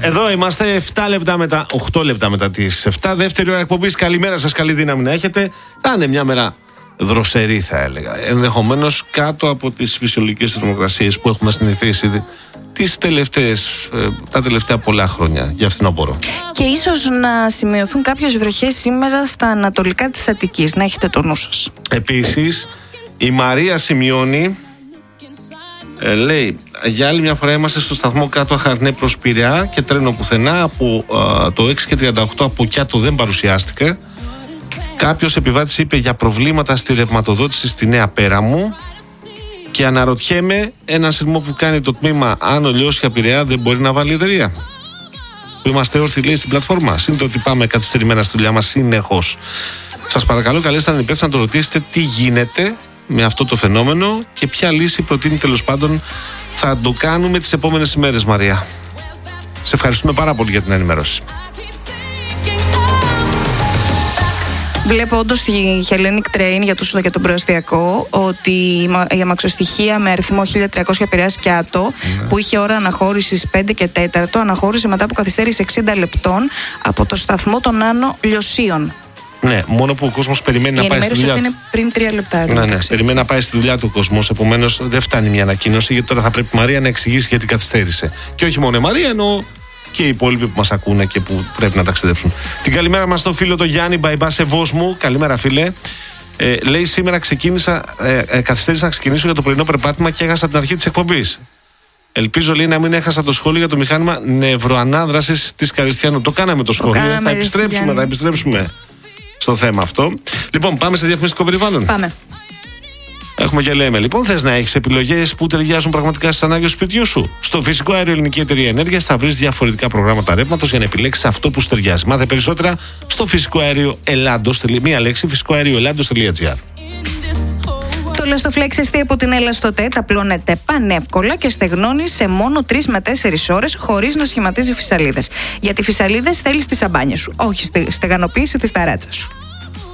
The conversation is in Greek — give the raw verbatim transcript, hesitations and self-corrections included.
Εδώ είμαστε επτά λεπτά μετά, οκτώ λεπτά μετά τις επτά. Δεύτερη ώρα εκπομπής. Καλημέρα σας, καλή δύναμη να έχετε. Θα είναι μια μέρα δροσερή, θα έλεγα. Ενδεχομένως κάτω από τις φυσιολογικές θερμοκρασίες που έχουμε συνηθίσει τις τελευταίες, τα τελευταία πολλά χρόνια. Για αυτήν να μπορώ. Και ίσως να σημειωθούν κάποιες βροχές σήμερα στα ανατολικά της Αττικής. Να έχετε το νου σας. Επίσης, η Μαρία σημειώνει. Ε, λέει, για άλλη μια φορά είμαστε στο σταθμό κάτω Αχαρνέ προς Πειραιά και τρένο πουθενά. Από α, το έξι και τριάντα οκτώ από Κιάτο δεν παρουσιάστηκε. Κάποιος επιβάτης είπε για προβλήματα στη ρευματοδότηση στη Νέα Πέραμο. Και αναρωτιέμαι, ένα σειρμό που κάνει το τμήμα Άνω Λιώσια Πειραιά δεν μπορεί να βάλει εταιρεία. Που είμαστε όρθιοι, λέει, στην πλατφόρμα. Είναι ότι πάμε καθυστερημένα στη δουλειά μας συνεχώς. Σας παρακαλώ, καλέστε αν υπεύθυνα να το ρωτήσετε τι γίνεται με αυτό το φαινόμενο και ποια λύση προτείνει, τέλος πάντων. Θα το κάνουμε τις επόμενες ημέρες, Μαρία. Σε ευχαριστούμε πάρα πολύ για την ενημέρωση. Βλέπω όντως στη Hellenic Train για, τους, για τον προαστιακό ότι η αμαξοστοιχεία με αριθμό χίλια τριακόσια Πειραιάς Κιάτο, mm. που είχε ώρα αναχώρησης πέντε και τέταρτο, αναχώρησε μετά από καθυστέρηση εξήντα λεπτών από το σταθμό των Άνω Λιωσίων. Ναι, μόνο που ο κόσμος περιμένει η να πάει στη δουλειά. Η ενημέρωση αυτή είναι πριν τρία λεπτά. Ναι, ναι, περιμένει να πάει στη δουλειά του ο κόσμος. Επομένως, δεν φτάνει μια ανακοίνωση, γιατί τώρα θα πρέπει η Μαρία να εξηγήσει γιατί καθυστέρησε. Και όχι μόνο η Μαρία, ενώ και οι υπόλοιποι που μας ακούνε και που πρέπει να ταξιδέψουν. Την καλημέρα μας στο φίλο το Γιάννη Μπαϊμπά σε Βόσμου. Καλημέρα, φίλε. Ε, λέει, σήμερα ξεκίνησα, ε, ε, καθυστέρησα να ξεκινήσω για το πρωινό περπάτημα και έχασα την αρχή της εκπομπής. Ελπίζω, λέει, να μην έχασα το σχόλιο για το μηχάνημα νευροανάδρασης της Καριστιανού. Το κάναμε το σχόλιο. Το θα επιστρέψουμε, θα επιστρέψουμε στο θέμα αυτό. Λοιπόν, πάμε σε διαφημιστικό περιβάλλον. Πάμε. Έχουμε και λέμε, λοιπόν, θες να έχεις επιλογές που ταιριάζουν πραγματικά στις ανάγκες του σπιτιού σου? Στο Φυσικό Αέριο Ελληνική Εταιρεία Ενέργειας θα βρεις διαφορετικά προγράμματα ρεύματος για να επιλέξεις αυτό που σου ταιριάζει. Μάθε περισσότερα στο φυσικό αέριο Ελλάντος. Μία λέξη, φυσικό αέριο Ελλάντος τελεία τζι άρ. Το Elastoflex εστί από την Elastotec απλώνεται πανεύκολα και στεγνώνει σε μόνο τρεις με τέσσερις ώρες χωρίς να σχηματίζει φυσαλίδες. Γιατί φυσαλίδες θέλεις στις σαμπάνιες σου, όχι στη στεγανοποίηση της ταράτσας σου.